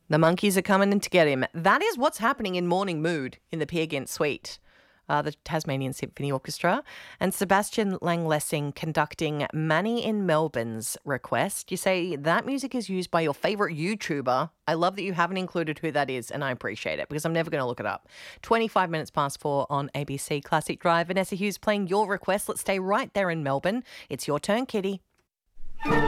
The monkeys are coming in to get him. That is what's happening in Morning Mood in the Peer Gynt Suite. The Tasmanian Symphony Orchestra, and Sebastian Langlessing conducting Manny in Melbourne's request. You say that music is used by your favourite YouTuber. I love that you haven't included who that is, and I appreciate it because I'm never going to look it up. 25 minutes past 4 on ABC Classic Drive. Vanessa Hughes playing your request. Let's stay right there in Melbourne. It's your turn, Kitty.